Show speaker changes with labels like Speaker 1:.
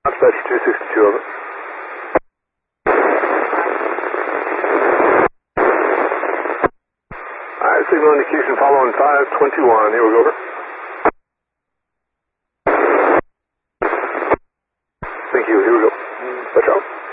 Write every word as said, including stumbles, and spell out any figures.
Speaker 1: Dispatch two sixty-two, over. Alright, signal indication following five twenty-one, here we go, over. Thank you, here we go. Touch out.